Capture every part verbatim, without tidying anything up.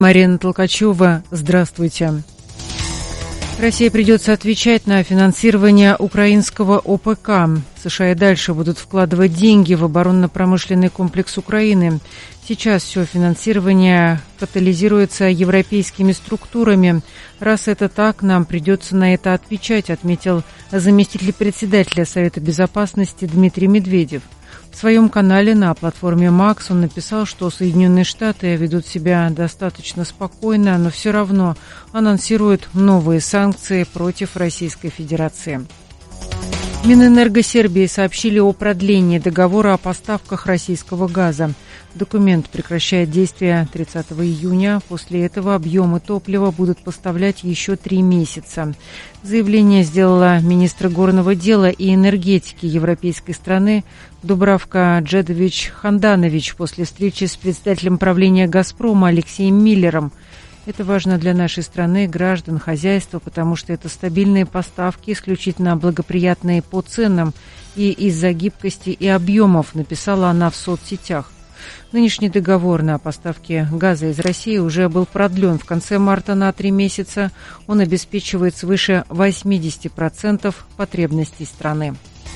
Марина Толкачева, здравствуйте. России придется отвечать на финансирование украинского ОПК. США и дальше будут вкладывать деньги в оборонно-промышленный комплекс Украины. Сейчас все финансирование катализируется европейскими структурами. Раз это так, нам придется на это отвечать, отметил заместитель председателя Совета Безопасности Дмитрий Медведев. В своем канале на платформе Макс он написал, что Соединенные Штаты ведут себя достаточно спокойно, но все равно анонсируют новые санкции против Российской Федерации. Минэнерго Сербии сообщили о продлении договора о поставках российского газа. Документ прекращает действие тридцатого июня. После этого объемы топлива будут поставлять еще три месяца. Заявление сделала министр горного дела и энергетики европейской страны Дубравка Джедович-Ханданович после встречи с председателем правления «Газпрома» Алексеем Миллером. Это важно для нашей страны, граждан, хозяйства, потому что это стабильные поставки, исключительно благоприятные по ценам и из-за гибкости и объемов, написала она в соцсетях. Нынешний договор на поставки газа из России уже был продлен в конце марта на три месяца. Он обеспечивает свыше восемьдесят процентов потребностей страны.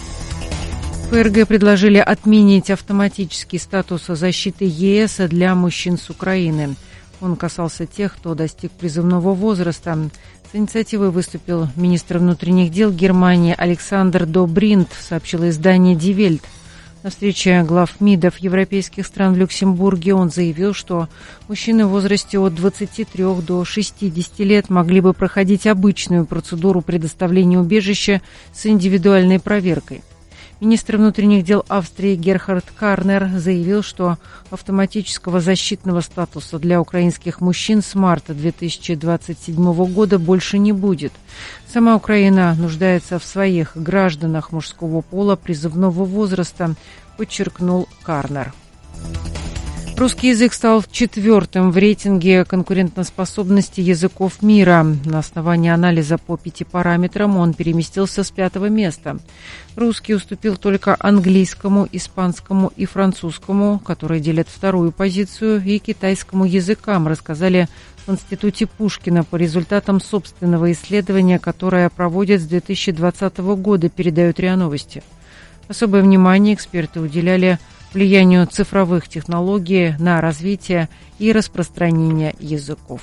ФРГ предложили отменить автоматический статус защиты ЕС для мужчин с Украины. Он касался тех, кто достиг призывного возраста. С инициативой выступил министр внутренних дел Германии Александр Добринт, сообщило издание Die Welt. На встрече глав МИДов европейских стран в Люксембурге он заявил, что мужчины в возрасте от двадцати трёх до шестидесяти лет могли бы проходить обычную процедуру предоставления убежища с индивидуальной проверкой. Министр внутренних дел Австрии Герхард Карнер заявил, что автоматического защитного статуса для украинских мужчин с марта две тысячи двадцать седьмого года больше не будет. Сама Украина нуждается в своих гражданах мужского пола призывного возраста, подчеркнул Карнер. Русский язык стал четвертым в рейтинге конкурентоспособности языков мира. На основании анализа по пяти параметрам он переместился с пятого места. Русский уступил только английскому, испанскому и французскому, которые делят вторую позицию, и китайскому языкам, рассказали в Институте Пушкина по результатам собственного исследования, которое проводят с две тысячи двадцатого года, передают РИА Новости. Особое внимание эксперты уделяли влиянию цифровых технологий на развитие и распространение языков.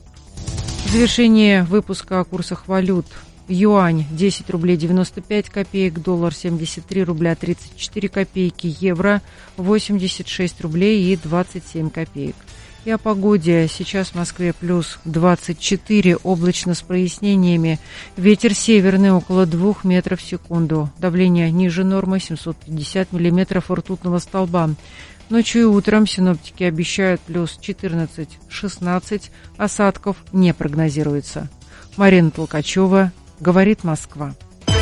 В завершении выпуска о курсах валют. Юань – десять рублей девяносто пять копеек, доллар – семьдесят три рубля тридцать четыре копейки, евро – восемьдесят шесть рублей и двадцать семь копеек. И о погоде. Сейчас в Москве плюс двадцать четыре, облачно с прояснениями. Ветер северный около двух метров в секунду. Давление ниже нормы семьсот пятьдесят миллиметров ртутного столба. Ночью и утром синоптики обещают плюс четырнадцать-шестнадцать. Осадков не прогнозируется. Марина Толкачева, говорит Москва.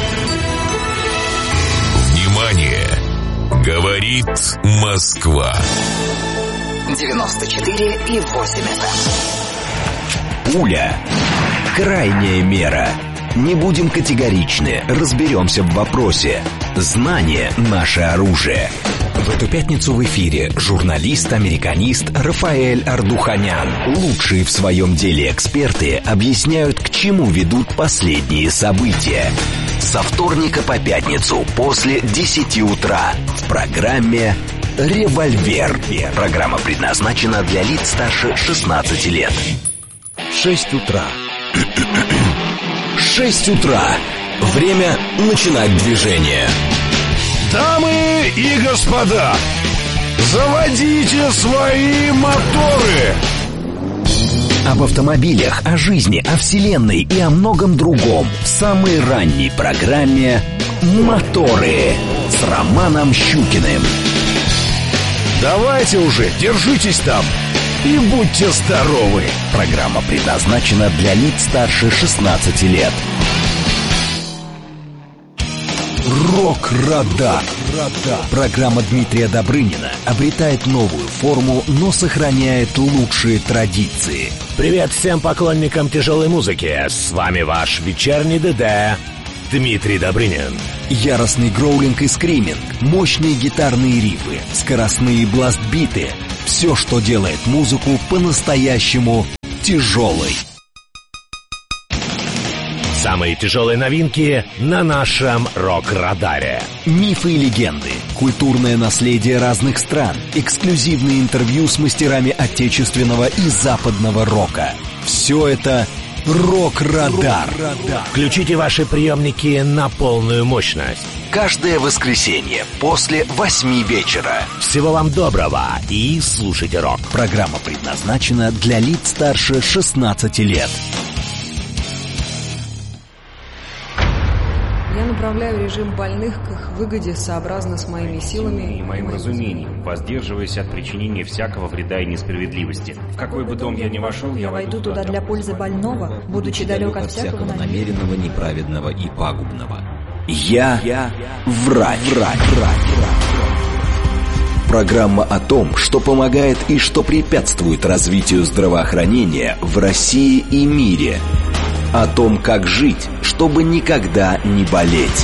Внимание! Говорит Москва. девяносто четыре и восемь эф эм. Пуля. Крайняя мера. Не будем категоричны, разберемся в вопросе. Знание – наше оружие. В эту пятницу в эфире журналист-американист Рафаэль Ардуханян. Лучшие в своем деле эксперты объясняют, к чему ведут последние события. Со вторника по пятницу после десяти утра в программе «Револьвер». Программа предназначена для лиц старше шестнадцати лет. Шесть утра. Шесть утра. Время начинать движение. Дамы и господа, заводите свои моторы. Об автомобилях, о жизни, о вселенной и о многом другом в самой ранней программе «Моторы» с Романом Щукиным. Давайте уже, держитесь там и будьте здоровы. Программа предназначена для лиц старше шестнадцати лет. Рок-радар. Программа Дмитрия Добрынина обретает новую форму, но сохраняет лучшие традиции. Привет всем поклонникам тяжелой музыки. С вами ваш вечерний ДД Дмитрий Добрынин. Яростный гроулинг и скриминг, мощные гитарные рифы, скоростные бласт-биты. Все, что делает музыку по-настоящему тяжелой. Самые тяжелые новинки на нашем рок-радаре. Мифы и легенды, культурное наследие разных стран, эксклюзивные интервью с мастерами отечественного и западного рока. Все это «Рок-радар». Включите ваши приемники на полную мощность. Каждое воскресенье после восьми вечера. Всего вам доброго и слушайте рок. Программа предназначена для лиц старше шестнадцати лет. Я направляю режим больных к их выгоде сообразно с моими силами и моим разумением, воздерживаясь от причинения всякого вреда и несправедливости. В какой бы дом я ни вошел, я войду туда для пользы больного, будучи далек от всякого намеренного, неправедного и пагубного. Я, я врач, врач, врач. Программа о том, что помогает и что препятствует развитию здравоохранения в России и мире. О том, как жить, чтобы никогда не болеть.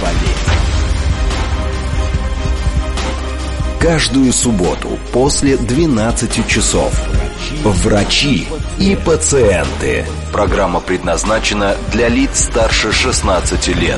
Каждую субботу после двенадцати часов. Врачи и пациенты. Программа предназначена для лиц старше шестнадцати лет.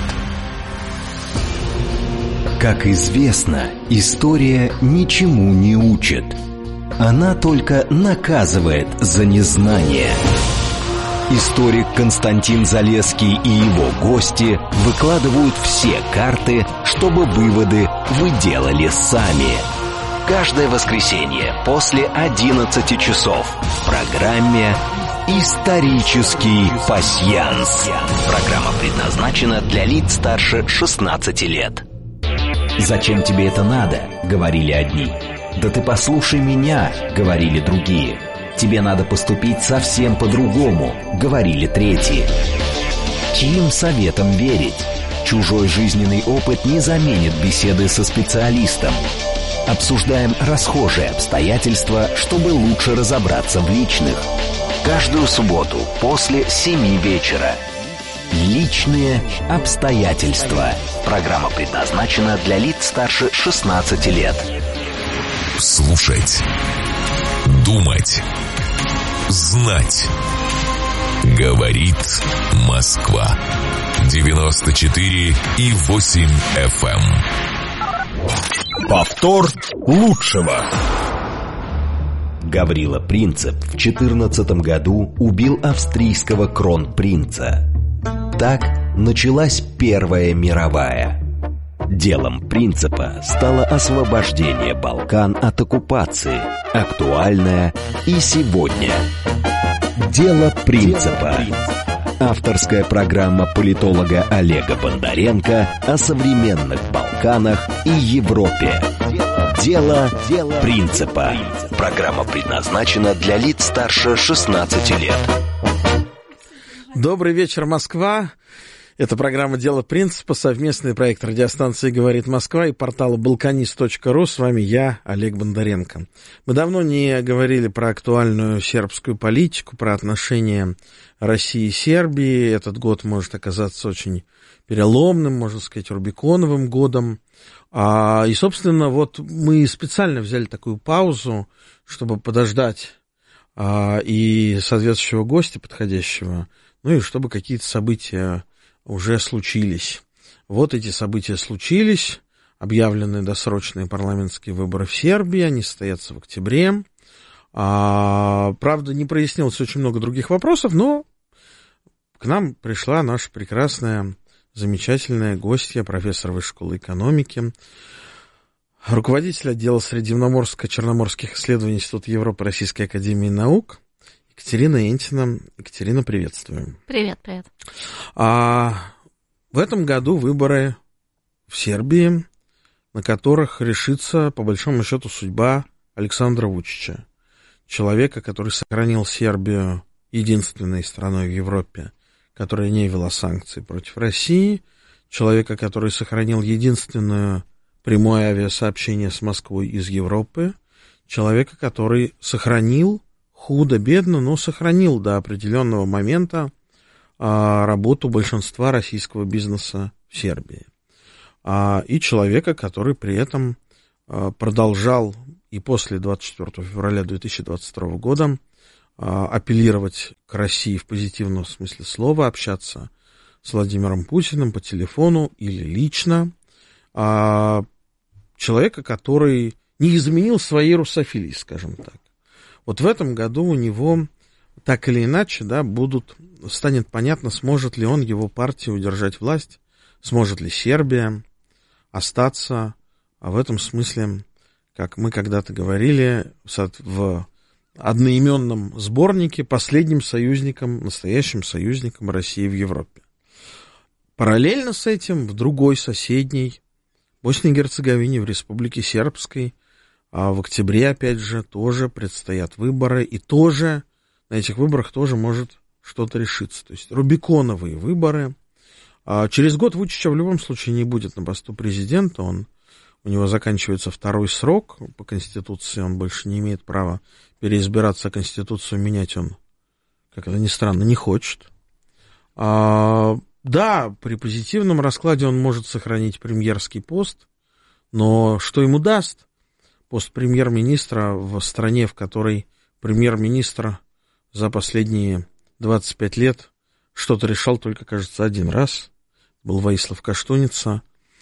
Как известно, история ничему не учит. Она только наказывает за незнание. Историк Константин Залесский и его гости выкладывают все карты, чтобы выводы вы делали сами. Каждое воскресенье после одиннадцати часов в программе «Исторический пасьянс». Программа предназначена для лиц старше шестнадцати лет. «Зачем тебе это надо?» — говорили одни. «Да ты послушай меня», — говорили другие. «Тебе надо поступить совсем по-другому», — говорили третьи. Чьим советам верить? Чужой жизненный опыт не заменит беседы со специалистом. Обсуждаем расхожие обстоятельства, чтобы лучше разобраться в личных. Каждую субботу после семи вечера. Личные обстоятельства. Программа предназначена для лиц старше шестнадцати лет. Слушать. Думать. Знать. Говорит Москва. девяносто четыре и восемь эф эм. Повтор лучшего. Гаврила Принцип в четырнадцатом году убил австрийского кронпринца. Так началась Первая мировая. Делом Принципа стало освобождение Балкан от оккупации, актуальное и сегодня. Дело Принципа. Авторская программа политолога Олега Бондаренко о современных Балканах и Европе. Дело Принципа. Программа предназначена для лиц старше шестнадцати лет. Добрый вечер, Москва. Это программа «Дело Принципа», совместный проект радиостанции «Говорит Москва» и портала балканист точка ру. С вами я, Олег Бондаренко. Мы давно не говорили про актуальную сербскую политику, про отношения России и Сербии. Этот год может оказаться очень переломным, можно сказать, рубиконовым годом. А, и, собственно, вот мы специально взяли такую паузу, чтобы подождать а, и соответствующего гостя подходящего, ну и чтобы какие-то события уже случились. Вот эти события случились. Объявлены досрочные парламентские выборы в Сербии. Они состоятся в октябре. А, правда, не прояснилось очень много других вопросов, но к нам пришла наша прекрасная, замечательная гостья, профессор Высшей школы экономики, руководитель отдела Средиземноморско-Черноморских исследований Института Европы Российской академии наук Екатерина Энтина. Екатерина, приветствуем. Привет, привет. А, в этом году выборы в Сербии, на которых решится, по большому счету, судьба Александра Вучича, человека, который сохранил Сербию единственной страной в Европе, которая не ввела санкции против России, человека, который сохранил единственное прямое авиасообщение с Москвой из Европы, человека, который сохранил худо-бедно, но сохранил до определенного момента а, работу большинства российского бизнеса в Сербии. А, и человека, который при этом а, продолжал и после двадцать четвёртого февраля две тысячи двадцать второго года апеллировать к России в позитивном смысле слова, общаться с Владимиром Путиным по телефону или лично. Человека, который не изменил своей русофилии, скажем так. Вот в этом году у него так или иначе, да, будут, станет понятно, сможет ли он, его партия, удержать власть, сможет ли Сербия остаться, а в этом смысле, как мы когда-то говорили, в одноименном сборнике последним союзником, настоящим союзником России в Европе. Параллельно с этим в другой соседней Боснии и Герцеговине, в Республике Сербской, а в октябре, опять же, тоже предстоят выборы, и тоже на этих выборах тоже может что-то решиться. То есть рубиконовые выборы. А через год Вучича в любом случае не будет на посту президента, он, у него заканчивается второй срок по Конституции, он больше не имеет права переизбираться, а Конституцию менять он, как это ни странно, не хочет. А, да, при позитивном раскладе он может сохранить премьерский пост, но что ему даст пост премьер-министра в стране, в которой премьер-министр за последние двадцать пять лет что-то решал только, кажется, один раз, был Воислав Каштуница,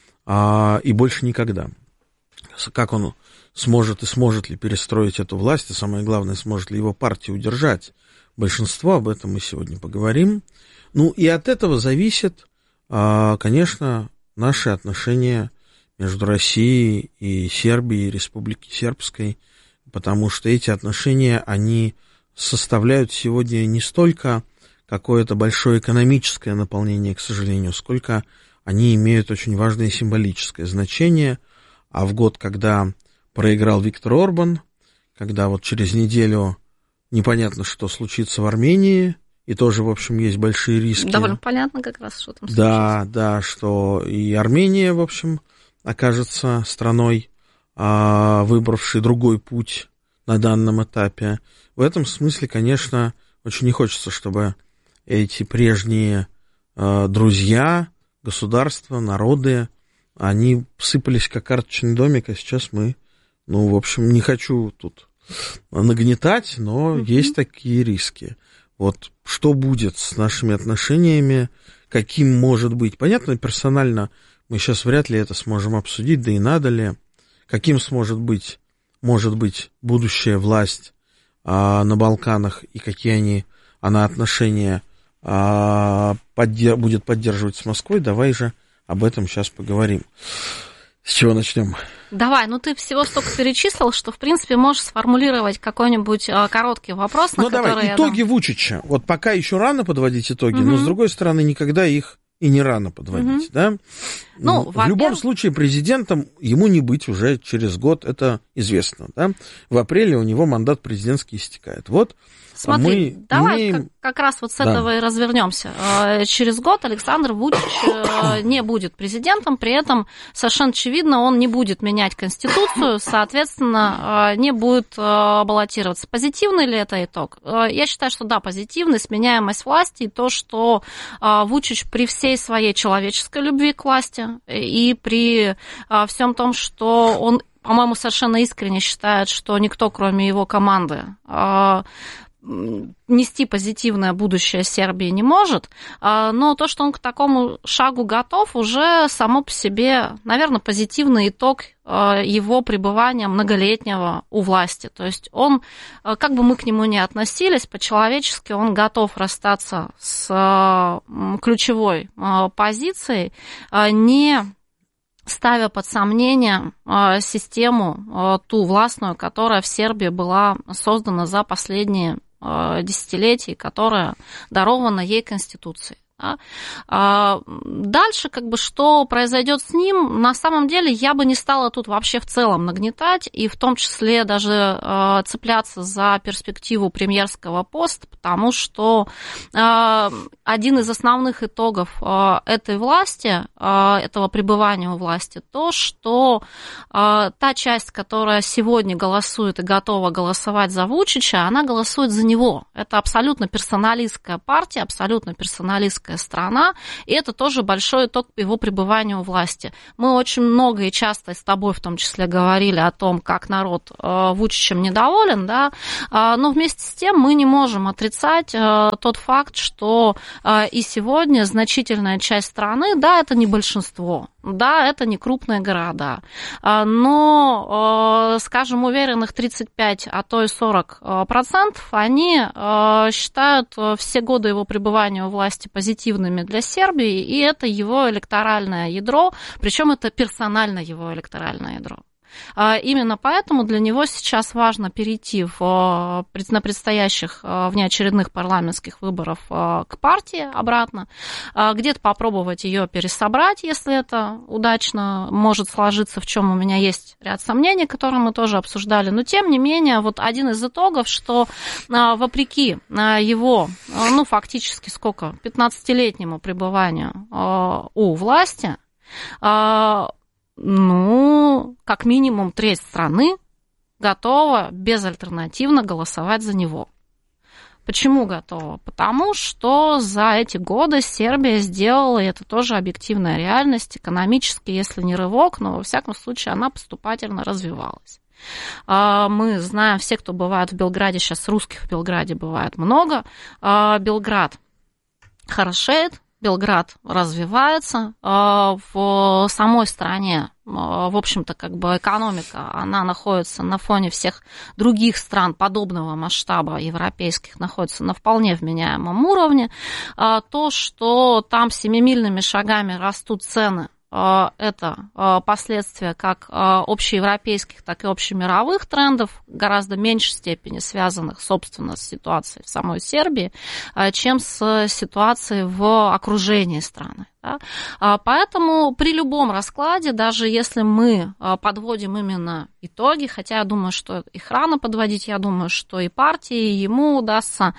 а, и больше никогда. Как он сможет и сможет ли перестроить эту власть, и самое главное, сможет ли его партия удержать большинство, об этом мы сегодня поговорим. Ну и от этого зависит, конечно, наши отношения между Россией и Сербией, Республикой Сербской, потому что эти отношения, они составляют сегодня не столько какое-то большое экономическое наполнение, к сожалению, сколько они имеют очень важное символическое значение. А в год, когда проиграл Виктор Орбан, когда вот через неделю непонятно, что случится в Армении, и тоже, в общем, есть большие риски. Довольно понятно как раз, что там случится. Да, да, что и Армения, в общем, окажется страной, выбравшей другой путь на данном этапе. В этом смысле, конечно, очень не хочется, чтобы эти прежние друзья, государства, народы, они сыпались как карточный домик, а сейчас мы, ну, в общем, не хочу тут нагнетать, но mm-hmm. есть такие риски. Вот что будет с нашими отношениями, каким может быть, понятно, персонально мы сейчас вряд ли это сможем обсудить, да и надо ли, каким сможет быть, может быть, будущая власть а, на Балканах и какие они, она отношения а, поддер, будет поддерживать с Москвой, давай же об этом сейчас поговорим. С чего начнем? Давай, ну ты всего столько перечислил, что, в принципе, можешь сформулировать какой-нибудь а, короткий вопрос, на ну, который... Ну давай, итоги я... Вучича. Вот пока еще рано подводить итоги, угу. но, с другой стороны, никогда их и не рано подводить, угу. да? Ну, в во-первых... любом случае, президентом ему не быть уже через год, это известно, да? В апреле у него мандат президентский истекает. Вот. Смотри, мы давай имеем... как, как раз вот с да. этого и развернемся. Через год Александр Вучич не будет президентом, при этом совершенно очевидно, он не будет менять Конституцию, соответственно, не будет баллотироваться. Позитивный ли это итог? Я считаю, что да, позитивный, сменяемость власти, и то, что Вучич при всей своей человеческой любви к власти и при всем том, что он, по-моему, совершенно искренне считает, что никто, кроме его команды, нести позитивное будущее Сербии не может, но то, что он к такому шагу готов, уже само по себе, наверное, позитивный итог его пребывания многолетнего у власти. То есть он, как бы мы к нему ни относились, по-человечески он готов расстаться с ключевой позицией, не ставя под сомнение систему, ту властную, которая в Сербии была создана за последние десятилетий, которая дарована ей Конституцией. Да? А дальше, как бы, что произойдет с ним, на самом деле я бы не стала тут вообще в целом нагнетать, и в том числе даже э, цепляться за перспективу премьерского поста, потому что э, один из основных итогов э, этой власти, э, этого пребывания у власти, то, что э, та часть, которая сегодня голосует и готова голосовать за Вучича, она голосует за него. Это абсолютно персоналистская партия, абсолютно персоналистская европейская страна, и это тоже большой итог его пребывания у власти. Мы очень много и часто с тобой в том числе говорили о том, как народ Вучичем недоволен, да, но вместе с тем мы не можем отрицать тот факт, что и сегодня значительная часть страны, да, это не большинство, да, это не крупные города, но, скажем, уверенных тридцать пять, а то и сорок процентов, они считают все годы его пребывания у власти позитивными для Сербии, и это его электоральное ядро, причем это персонально его электоральное ядро. Именно поэтому для него сейчас важно перейти в, на предстоящих внеочередных парламентских выборах к партии обратно, где-то попробовать ее пересобрать, если это удачно может сложиться, в чем у меня есть ряд сомнений, которые мы тоже обсуждали. Но тем не менее, вот один из итогов, что вопреки его, ну фактически сколько, пятнадцатилетнему пребыванию у власти, ну, как минимум треть страны готова безальтернативно голосовать за него. Почему готова? Потому что за эти годы Сербия сделала, и это тоже объективная реальность, экономически, если не рывок, но во всяком случае она поступательно развивалась. Мы знаем, все, кто бывает в Белграде, сейчас русских в Белграде бывает много, Белград хорошеет, Белград развивается, в самой стране, в общем-то, как бы экономика, она находится на фоне всех других стран подобного масштаба европейских, находится на вполне вменяемом уровне. То, что там семимильными шагами растут цены, это последствия как общеевропейских, так и общемировых трендов, гораздо меньшей степени связанных, собственно, с ситуацией в самой Сербии, чем с ситуацией в окружении страны. Да? Поэтому при любом раскладе, даже если мы подводим именно итоги, хотя я думаю, что их рано подводить, я думаю, что и партии, и ему удастся,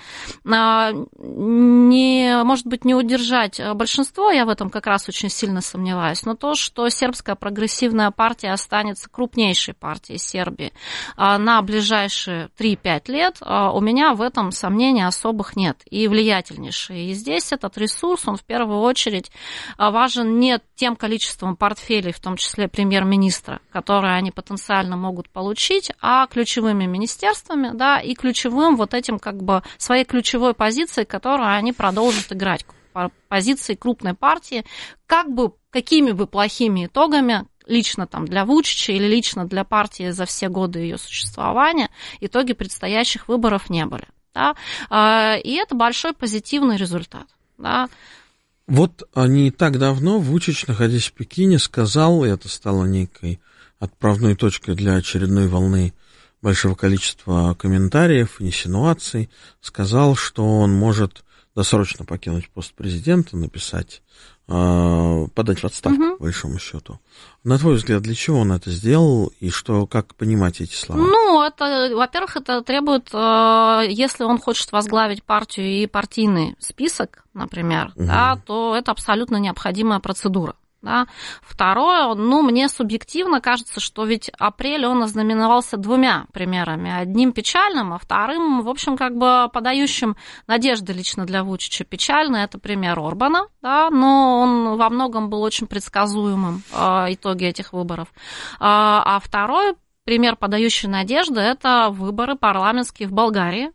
не, может быть, не удержать большинство, я в этом как раз очень сильно сомневаюсь, но то, что сербская прогрессивная партия останется крупнейшей партией Сербии на ближайшие три-пять лет, у меня в этом сомнений особых нет, и влиятельнейшей. И здесь этот ресурс, он в первую очередь важен не тем количеством портфелей, в том числе премьер-министра, которые они потенциально могут получить, а ключевыми министерствами, да, и ключевым вот этим как бы своей ключевой позицией, которую они продолжат играть, позиции крупной партии, как бы, какими бы плохими итогами лично там для Вучича или лично для партии за все годы ее существования итоги предстоящих выборов не были. Да? И это большой позитивный результат. Да? Вот не так давно Вучич, находясь в Пекине, сказал, и это стало некой отправной точкой для очередной волны большого количества комментариев, инсинуаций, сказал, что он может досрочно покинуть пост президента, написать, подать в отставку, угу. по большому счету. На твой взгляд, для чего он это сделал и что, как понимать эти слова? Ну, это, во-первых, это требует, если он хочет возглавить партию и партийный список, например, угу. да, то это абсолютно необходимая процедура. Да. Второе, ну, мне субъективно кажется, что ведь апрель он ознаменовался двумя примерами. Одним печальным, а вторым, в общем, как бы подающим надежды лично для Вучича. Печально это пример Орбана, да, но он во многом был очень предсказуемым, э, итоги этих выборов. А, а второй пример подающий надежды – это выборы парламентские в Болгарии,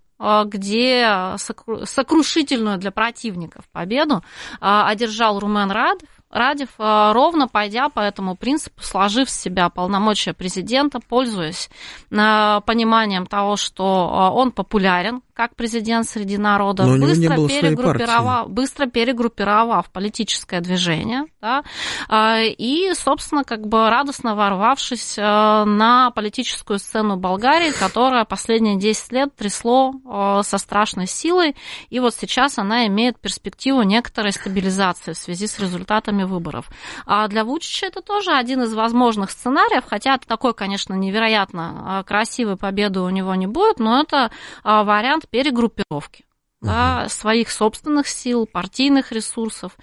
где сокрушительную для противников победу одержал Румен Радев. Радев, ровно пойдя по этому принципу, сложив в себя полномочия президента, пользуясь пониманием того, что он популярен как президент среди народа, быстро перегруппировав, быстро перегруппировав политическое движение, да, и, собственно, как бы радостно ворвавшись на политическую сцену Болгарии, которая последние десять лет трясло со страшной силой, и вот сейчас она имеет перспективу некоторой стабилизации в связи с результатами выборов. А для Вучича это тоже один из возможных сценариев, хотя такой, конечно, невероятно красивой победы у него не будет, но это вариант перегруппировки. Uh-huh. Да, своих собственных сил, партийных ресурсов.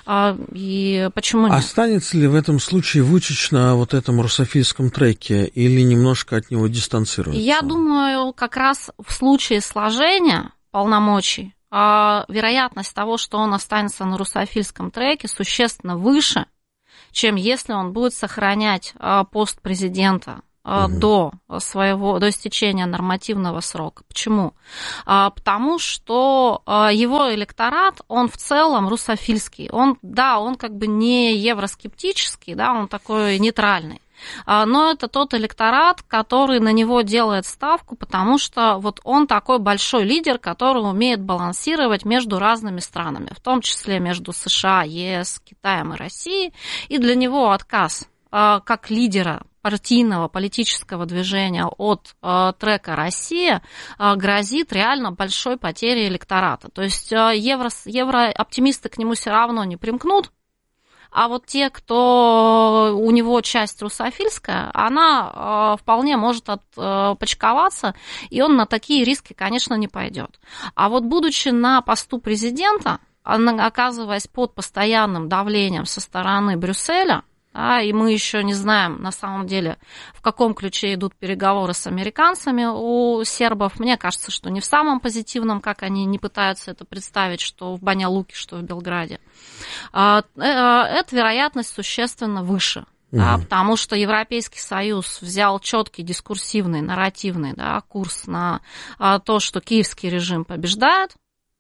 И почему нет? Останется ли в этом случае Вучич на вот этом русофильском треке или немножко от него дистанцируется? Я думаю, как раз в случае сложения полномочий вероятность того, что он останется на русофильском треке, существенно выше, чем если он будет сохранять пост президента угу. до своего, до истечения нормативного срока. Почему? Потому что его электорат, он в целом русофильский. Он, да, он как бы не евроскептический, да, он такой нейтральный. Но это тот электорат, который на него делает ставку, потому что вот он такой большой лидер, который умеет балансировать между разными странами, в том числе между США, ЕС, Китаем и Россией. И для него отказ как лидера партийного политического движения от трека «Россия» грозит реально большой потерей электората. То есть евро, еврооптимисты к нему все равно не примкнут. А вот те, кто у него часть русофильская, она вполне может отпочковаться, и он на такие риски, конечно, не пойдет. А вот будучи на посту президента, оказываясь под постоянным давлением со стороны Брюсселя, да, и мы еще не знаем, на самом деле, в каком ключе идут переговоры с американцами у сербов. Мне кажется, что не в самом позитивном, как они не пытаются это представить, что в Баня-Луке, что в Белграде. Эта вероятность существенно выше. Угу. Да, потому что Европейский Союз взял четкий дискурсивный, нарративный, да, курс на то, что киевский режим побеждает,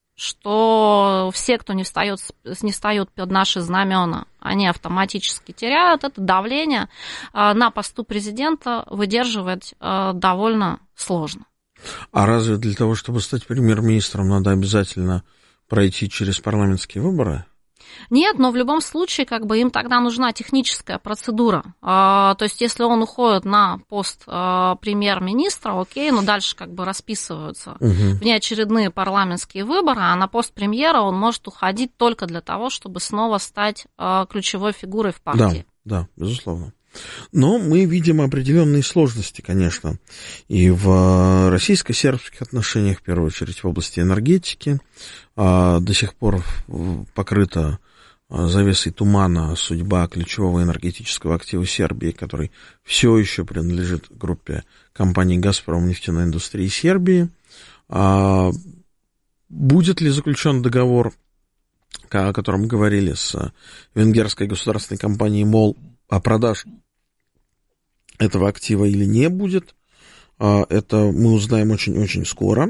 что все, кто не встает, не встает под наши знамена, они автоматически теряют. Это давление на посту президента выдерживать довольно сложно. А разве для того, чтобы стать премьер-министром, надо обязательно пройти через парламентские выборы? Нет, но в любом случае, как бы им тогда нужна техническая процедура. То есть, если он уходит на пост премьер-министра, окей, но дальше как бы расписываются угу. внеочередные парламентские выборы, а на пост премьера он может уходить только для того, чтобы снова стать ключевой фигурой в партии. Да, да, безусловно. Но мы видим определенные сложности, конечно, и в российско-сербских отношениях, в первую очередь в области энергетики. До сих пор покрыта завесой тумана судьба ключевого энергетического актива Сербии, который все еще принадлежит группе компаний «Газпром» нефтяной индустрии Сербии. Будет ли заключен договор, о котором мы говорили, с венгерской государственной компанией МОЛ о продаже этого актива или не будет, это мы узнаем очень-очень скоро.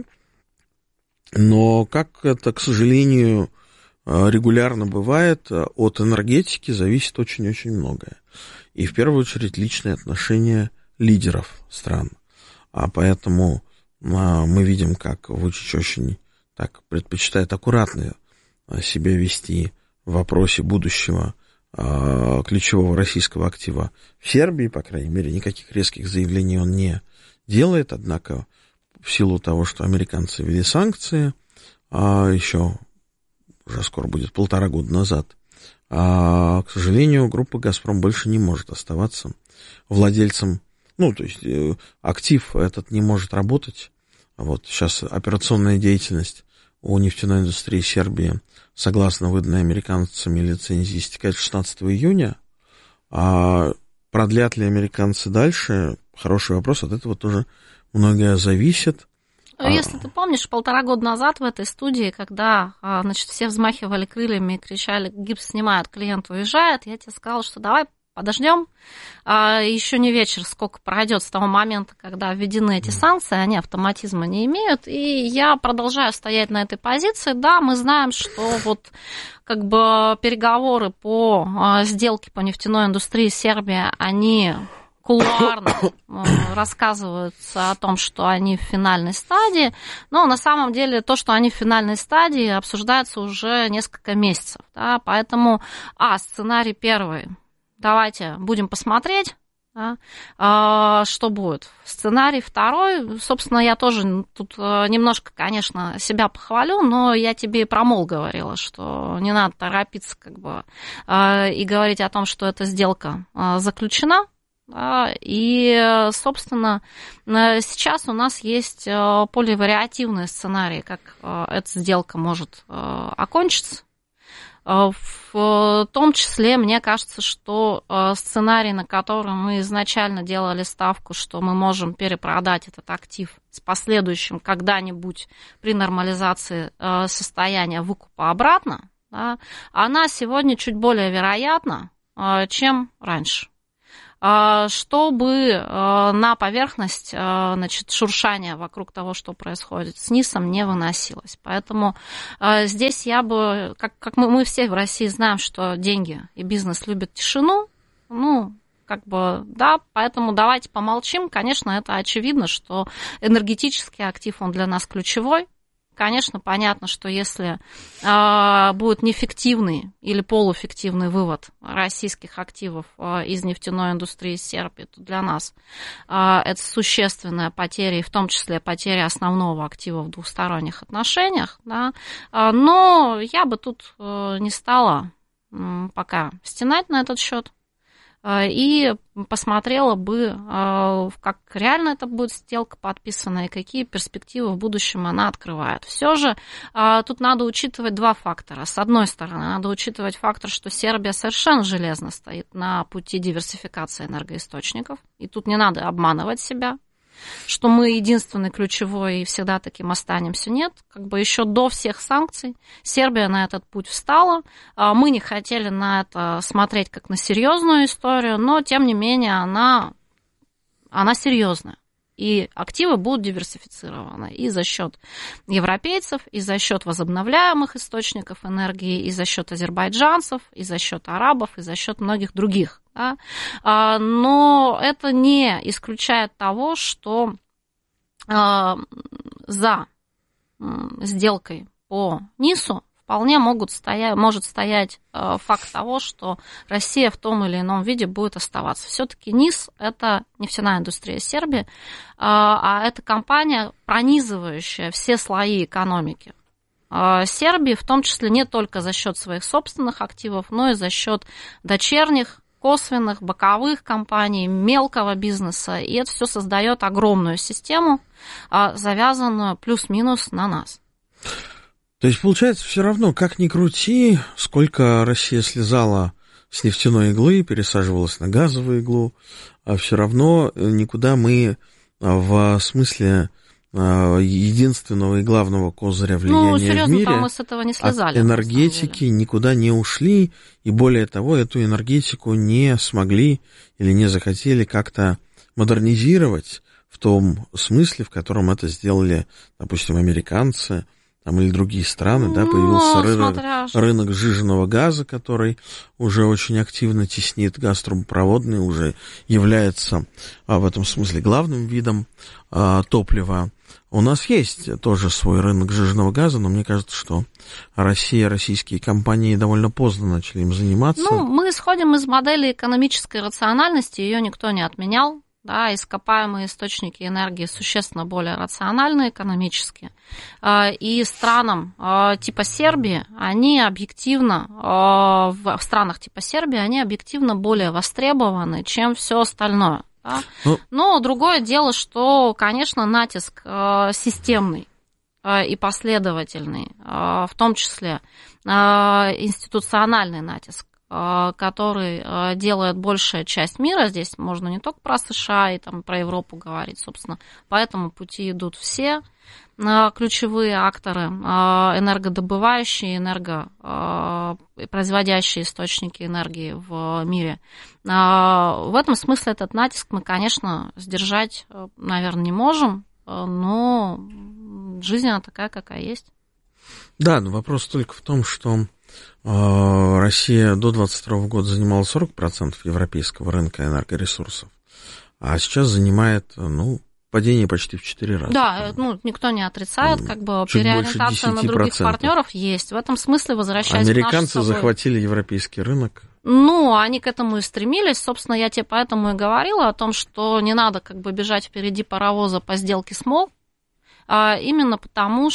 Но, как это, к сожалению, регулярно бывает, от энергетики зависит очень-очень многое. И в первую очередь личные отношения лидеров стран. А поэтому мы видим, как Вучич очень так предпочитает аккуратно себя вести в вопросе будущего ключевого российского актива в Сербии, по крайней мере, никаких резких заявлений он не делает, однако в силу того, что американцы ввели санкции, а еще уже скоро будет полтора года назад, а, к сожалению, группа «Газпром» больше не может оставаться владельцем, ну, то есть актив этот не может работать. Вот сейчас операционная деятельность у нефтяной индустрии Сербии, согласно выданной американцами лицензии, истекает шестнадцатого июня. А продлят ли американцы дальше? Хороший вопрос, от этого тоже многое зависит. Если ты помнишь, полтора года назад в этой студии, когда, значит, все взмахивали крыльями и кричали: гипс снимают, клиент уезжает, я тебе сказала, что давай подождем. Еще не вечер, сколько пройдет с того момента, когда введены эти санкции, они автоматизма не имеют. И я продолжаю стоять на этой позиции. Да, мы знаем, что вот как бы переговоры по сделке по нефтяной индустрии Сербии, они кулуарно рассказываются о том, что они в финальной стадии, но на самом деле то, что они в финальной стадии, обсуждается уже несколько месяцев. Да, поэтому, а, сценарий первый, давайте будем посмотреть, да, а, что будет. Сценарий второй, собственно, я тоже тут немножко, конечно, себя похвалю, но я тебе и про МОЛ говорила, что не надо торопиться как бы и говорить о том, что эта сделка заключена. И, собственно, сейчас у нас есть поливариативный сценарий, как эта сделка может окончиться. В том числе, мне кажется, что сценарий, на котором мы изначально делали ставку, что мы можем перепродать этот актив с последующим когда-нибудь при нормализации состояния выкупа обратно, да, она сегодня чуть более вероятна, чем раньше. Чтобы на поверхность, значит, шуршание вокруг того, что происходит с НИСом, не выносилось. Поэтому здесь я бы, как, как мы, мы все в России знаем, что деньги и бизнес любят тишину, ну, как бы, да, поэтому давайте помолчим. Конечно, это очевидно, что энергетический актив, он для нас ключевой. Конечно, понятно, что если э, будет неэффективный или полуэффективный вывод российских активов э, из нефтяной индустрии Сербии, то для нас э, это существенная потеря, и в том числе потеря основного актива в двухсторонних отношениях. Да? Э, но я бы тут э, не стала э, пока стенать на этот счет. И посмотрела бы, как реально это будет сделка подписана и какие перспективы в будущем она открывает. Все же тут надо учитывать два фактора. С одной стороны, надо учитывать фактор, что Сербия совершенно железно стоит на пути диверсификации энергоисточников, и тут не надо обманывать себя, что мы единственный ключевой и всегда таким останемся. Нет, как бы еще до всех санкций Сербия на этот путь встала. Мы не хотели на это смотреть как на серьезную историю, но тем не менее она, она серьезная. И активы будут диверсифицированы и за счет европейцев, и за счет возобновляемых источников энергии, и за счет азербайджанцев, и за счет арабов, и за счет многих других. Да? Но это не исключает того, что за сделкой по НИСу вполне могут стоять, может стоять факт того, что Россия в том или ином виде будет оставаться. Все-таки НИС – это нефтяная индустрия Сербии, а это компания, пронизывающая все слои экономики Сербии, в том числе не только за счет своих собственных активов, но и за счет дочерних, косвенных, боковых компаний, мелкого бизнеса. И это все создает огромную систему, завязанную плюс-минус на нас. То есть, получается, все равно, как ни крути, сколько Россия слезала с нефтяной иглы, пересаживалась на газовую иглу, а все равно никуда мы в смысле единственного и главного козыря влияния ну, серьезно, в мире мы с этого не слезали, от энергетики никуда не ушли, и более того, эту энергетику не смогли или не захотели как-то модернизировать в том смысле, в котором это сделали, допустим, американцы, там, или другие страны, да, появился рынок, рынок сжиженного газа, который уже очень активно теснит газ трубопроводный, уже является а, в этом смысле главным видом а, топлива. У нас есть тоже свой рынок сжиженного газа, но мне кажется, что Россия, российские компании довольно поздно начали им заниматься. Ну, мы исходим из модели экономической рациональности, ее никто не отменял. Да, ископаемые источники энергии существенно более рациональны экономически. И странам типа Сербии, они объективно, в странах типа Сербии, они объективно более востребованы, чем все остальное. Да? Ну, но другое дело, что, конечно, натиск системный и последовательный, в том числе институциональный натиск, который делает большая часть мира. Здесь можно не только про США и там, про Европу говорить, собственно. По этому пути идут все ключевые акторы, энергодобывающие, энергопроизводящие источники энергии в мире. В этом смысле этот натиск мы, конечно, сдержать, наверное, не можем, но жизнь она такая, какая есть. Да, но вопрос только в том, что Россия до двадцать второго года занимала сорок процентов европейского рынка энергоресурсов, а сейчас занимает, ну, падение почти в четыре раза. Да, ну, никто не отрицает, как бы переориентация на других партнеров есть. В этом смысле, возвращаясь Американцы к нашей захватили европейский рынок. Ну, они к этому и стремились. Собственно, я тебе поэтому и говорила о том, что не надо как бы бежать впереди паровоза по сделке с МОЛ. Именно потому,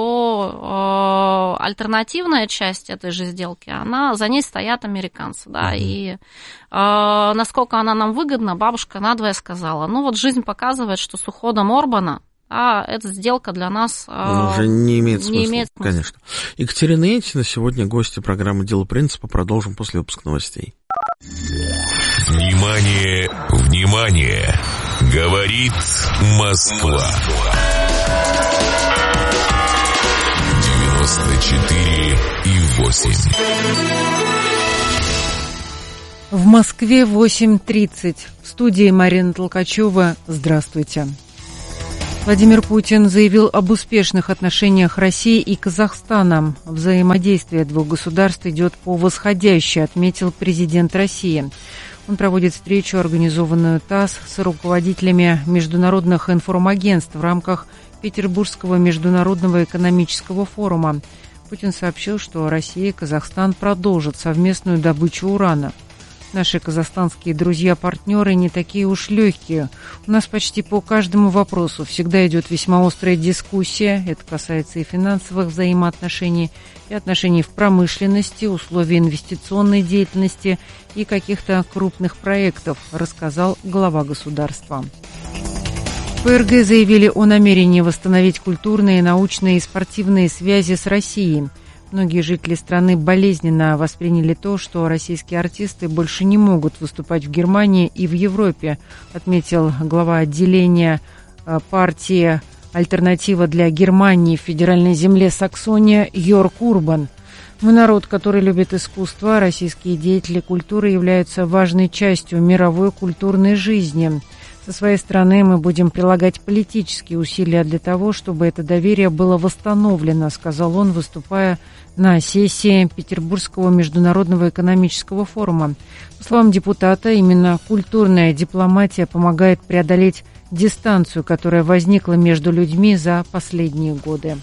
что э, альтернативная часть этой же сделки, она, за ней стоят американцы, да, uh-huh. и э, насколько она нам выгодна, бабушка надвое сказала. Ну вот жизнь показывает, что с уходом Орбана а эта сделка для нас Он уже не имеет смысла, не имеет смысла. Конечно. Екатерина Этина сегодня гостья программы «Дело принципа». Продолжим после выпуска новостей. Внимание, внимание! Говорит Москва. девяносто четыре и восемь. В Москве восемь тридцать. В студии Марина Толкачева. Здравствуйте. Владимир Путин заявил об успешных отношениях России и Казахстана. Взаимодействие двух государств идет по восходящей, отметил президент России. Он проводит встречу, организованную ТАСС, с руководителями международных информагентств в рамках Петербургского международного экономического форума. Путин сообщил, что Россия и Казахстан продолжат совместную добычу урана. Наши казахстанские друзья-партнеры не такие уж легкие. У нас почти по каждому вопросу всегда идет весьма острая дискуссия. Это касается и финансовых взаимоотношений, и отношений в промышленности, условий инвестиционной деятельности и каких-то крупных проектов, рассказал глава государства. ФРГ заявили о намерении восстановить культурные, научные и спортивные связи с Россией. Многие жители страны болезненно восприняли то, что российские артисты больше не могут выступать в Германии и в Европе, отметил глава отделения партии «Альтернатива для Германии» в федеральной земле Саксония Йорк Урбан. Мы народ, который любит искусство, российские деятели культуры являются важной частью мировой культурной жизни. Со своей стороны мы будем прилагать политические усилия для того, чтобы это доверие было восстановлено, сказал он, выступая на сессии Петербургского международного экономического форума. По словам депутата, именно культурная дипломатия помогает преодолеть дистанцию, которая возникла между людьми за последние годы.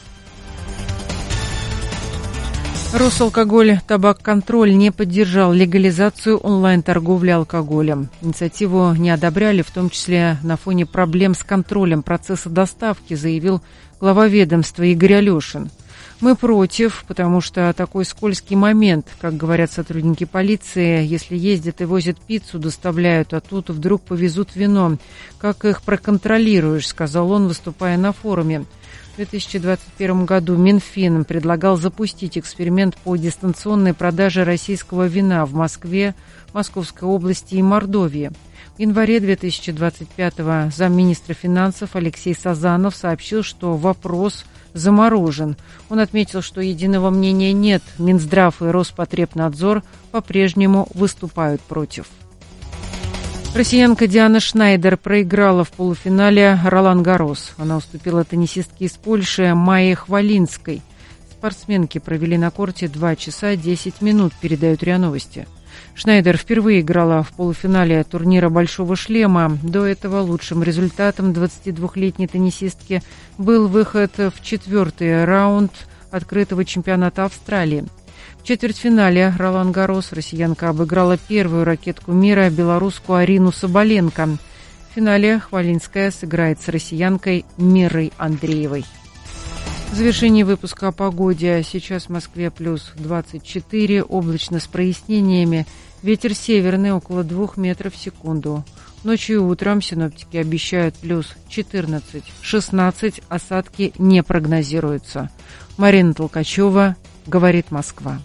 Росалкоголь «Табакконтроль» не поддержал легализацию онлайн-торговли алкоголем. Инициативу не одобряли, в том числе на фоне проблем с контролем процесса доставки, заявил глава ведомства Игорь Алешин. Мы против, потому что такой скользкий момент, как говорят сотрудники полиции, если ездят и возят пиццу, доставляют, а тут вдруг повезут вино. Как их проконтролируешь, сказал он, выступая на форуме. В две тысячи двадцать первом году Минфин предлагал запустить эксперимент по дистанционной продаже российского вина в Москве, Московской области и Мордовии. В январе две тысячи двадцать пятого замминистра финансов Алексей Сазанов сообщил, что вопрос заморожен. Он отметил, что единого мнения нет. Минздрав и Роспотребнадзор по-прежнему выступают против. Россиянка Диана Шнайдер проиграла в полуфинале Ролан-Гаррос. Она уступила теннисистке из Польши Майе Хвалинской. Спортсменки провели на корте два часа десять минут, передают РИА Новости. Шнайдер впервые играла в полуфинале турнира «Большого шлема». До этого лучшим результатом двадцатидвухлетней теннисистки был выход в четвертый раунд открытого чемпионата Австралии. В четвертьфинале Ролан-Гаррос россиянка обыграла первую ракетку мира, белоруску Арину Соболенко. В финале Хвалинская сыграет с россиянкой Мирой Андреевой. В завершении выпуска о погоде. Сейчас в Москве плюс двадцать четыре, облачно с прояснениями. Ветер северный около двух метров в секунду. Ночью и утром синоптики обещают плюс четырнадцать-шестнадцать, осадки не прогнозируются. Марина Толкачева, говорит Москва.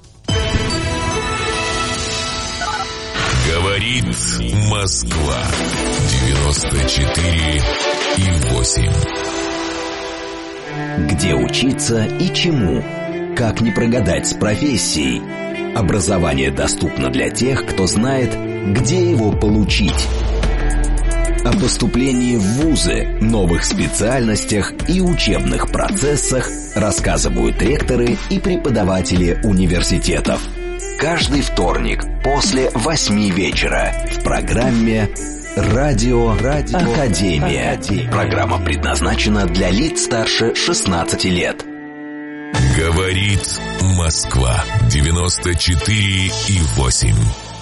Говорит Москва. девяносто четыре и восемь. Где учиться и чему? Как не прогадать с профессией? Образование доступно для тех, кто знает, где его получить. О поступлении в вузы, новых специальностях и учебных процессах рассказывают ректоры и преподаватели университетов. Каждый вторник после восьми вечера в программе «Радио, Радио Академия». Академия. Программа предназначена для лиц старше шестнадцати лет. Говорит Москва. девяносто четыре и восемь.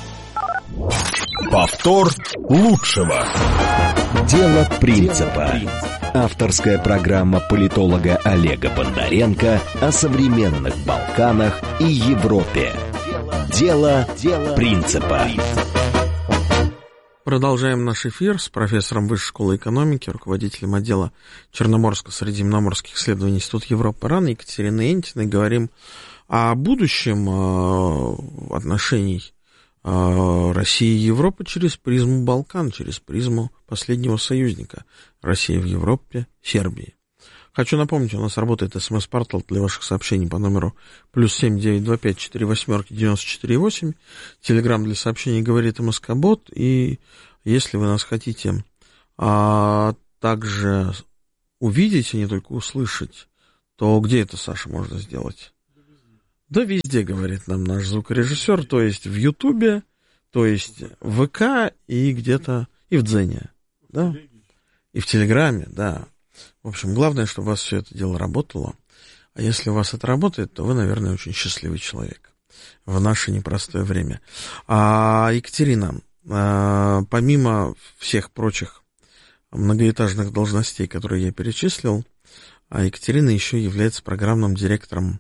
Повтор лучшего. Дело принципа. Авторская программа политолога Олега Бондаренко о современных Балканах и Европе. Дело принципа. Продолжаем наш эфир с профессором Высшей школы экономики, руководителем отдела Черноморско-Средиземноморских исследований Института Европы РАН Екатериной Энтиной. Говорим о будущем отношений России и Европы через призму Балкан, через призму последнего союзника России в Европе, Сербии. Хочу напомнить, у нас работает смс-портал для ваших сообщений по номеру плюс семь девять два пять четыре восьмерки девяносто четыре восемь. Телеграм для сообщений говорит МСК-бот. И если вы нас хотите а, также увидеть, а не только услышать, то где это, Саша, можно сделать? Да везде, говорит нам наш звукорежиссер, то есть в Ютубе, то есть в ВК и где-то и в Дзене, да? И в Телеграме, да. В общем, главное, чтобы у вас все это дело работало. А если у вас это работает, то вы, наверное, очень счастливый человек в наше непростое время. А, Екатерина, а, помимо всех прочих многоэтажных должностей, которые я перечислил, Екатерина еще является программным директором,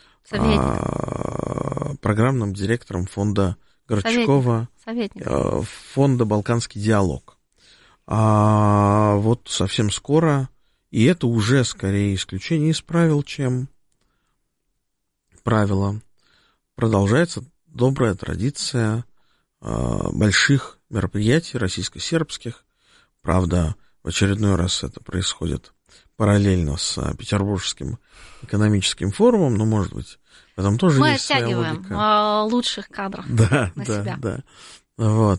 а, программным директором фонда Горчакова, Советник. Советник. Фонда «Балканский диалог». А вот совсем скоро, и это уже скорее исключение из правил, чем правило, продолжается добрая традиция а, больших мероприятий российско-сербских. Правда, в очередной раз это происходит параллельно с Петербургским экономическим форумом, но, может быть, в этом тоже Мы есть своя логика. Мы оттягиваем лучших кадров да, на да, себя. Да, вот.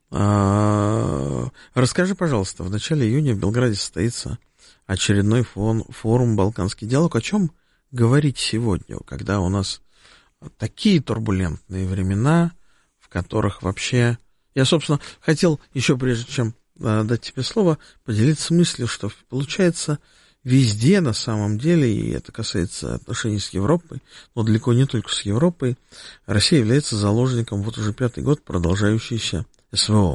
А, расскажи, пожалуйста, в начале июня в Белграде состоится очередной фон, форум «Балканский диалог». О чем говорить сегодня, когда у нас такие турбулентные времена, в которых вообще... Я, собственно, хотел еще, прежде чем дать тебе слово, поделиться мыслью, что получается везде на самом деле, и это касается отношений с Европой, но далеко не только с Европой, Россия является заложником вот уже пятый год продолжающейся СВО.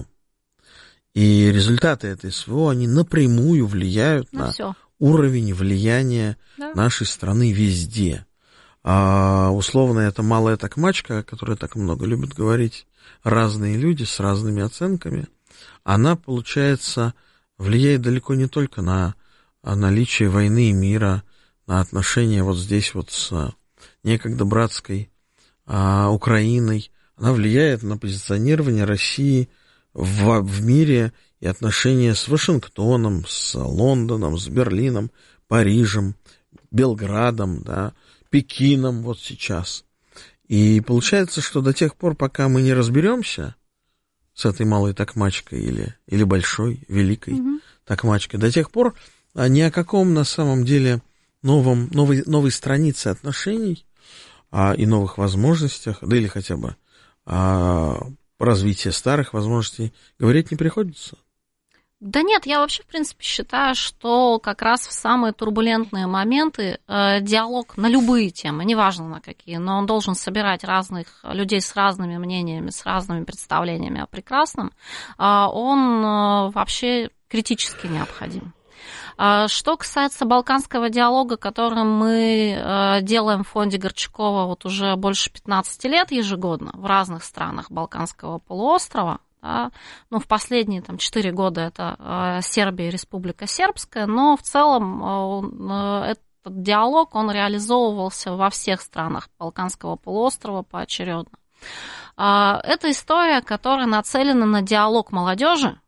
И результаты этой СВО, они напрямую влияют ну, на все. уровень влияния да. нашей страны везде. А, условно, это малая токмачка, о которой так много любят говорить разные люди с разными оценками, она, получается, влияет далеко не только на наличие войны и мира, на отношения вот здесь вот с некогда братской а, Украиной, она влияет на позиционирование России в, в мире и отношения с Вашингтоном, с Лондоном, с Берлином, Парижем, Белградом, да, Пекином вот сейчас. И получается, что до тех пор, пока мы не разберемся с этой малой токмачкой или, или большой, великой mm-hmm. токмачкой, до тех пор ни о каком на самом деле новом, новой, новой странице отношений а, и новых возможностях, да или хотя бы а, развития старых возможностей говорить не приходится. Да нет, я вообще, в принципе, считаю, что как раз в самые турбулентные моменты э, диалог на любые темы, неважно на какие, но он должен собирать разных людей с разными мнениями, с разными представлениями о прекрасном, э, он э, вообще критически необходим. Что касается балканского диалога, который мы делаем в фонде Горчакова вот уже больше пятнадцати лет ежегодно в разных странах Балканского полуострова, да, ну, в последние там, четыре года это Сербия и Республика Сербская, но в целом этот диалог, он реализовывался во всех странах Балканского полуострова поочередно. Это история, которая нацелена на диалог молодежи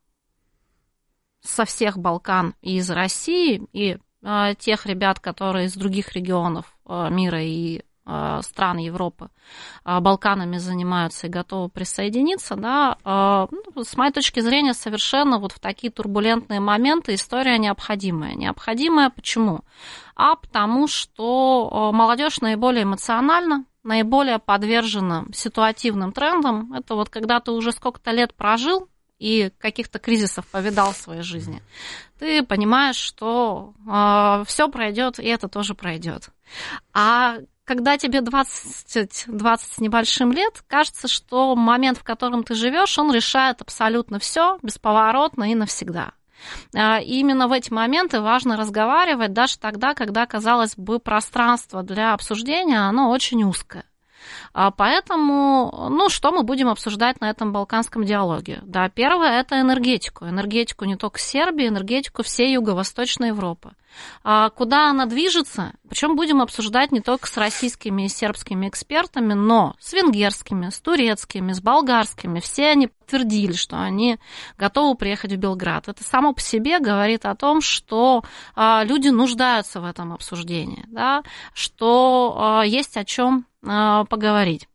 со всех Балкан и из России, и э, тех ребят, которые из других регионов э, мира и э, стран Европы э, Балканами занимаются и готовы присоединиться, да, э, ну, с моей точки зрения, совершенно вот в такие турбулентные моменты история необходимая. Необходимая почему? А потому что э, молодежь наиболее эмоциональна, наиболее подвержена ситуативным трендам. Это вот когда ты уже сколько-то лет прожил, и каких-то кризисов повидал в своей жизни, ты понимаешь, что э, все пройдет, и это тоже пройдет. А когда тебе двадцать, двадцать с небольшим лет, кажется, что момент, в котором ты живешь, он решает абсолютно все, бесповоротно и навсегда. И именно в эти моменты важно разговаривать, даже тогда, когда, казалось бы, пространство для обсуждения, оно очень узкое. Поэтому, ну, что мы будем обсуждать на этом балканском диалоге? Да, первое – это энергетику. Энергетику не только Сербии, энергетику всей Юго-Восточной Европы. Куда она движется, причем будем обсуждать не только с российскими и сербскими экспертами, но с венгерскими, с турецкими, с болгарскими. Все они подтвердили, что они готовы приехать в Белград. Это само по себе говорит о том, что люди нуждаются в этом обсуждении, да, что есть о чем поговорить.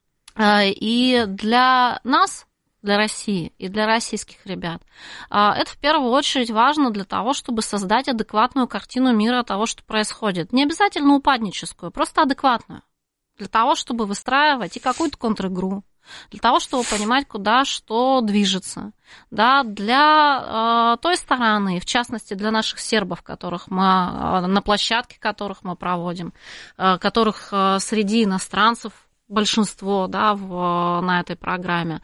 И для нас, для России и для российских ребят, это в первую очередь важно для того, чтобы создать адекватную картину мира того, что происходит. Не обязательно упадническую, просто адекватную. Для того, чтобы выстраивать и какую-то контр-игру, для того, чтобы понимать, куда что движется. Да, для э, той стороны, в частности, для наших сербов, которых мы, э, на площадке которых мы проводим, э, которых э, среди иностранцев большинство, да, в, на этой программе,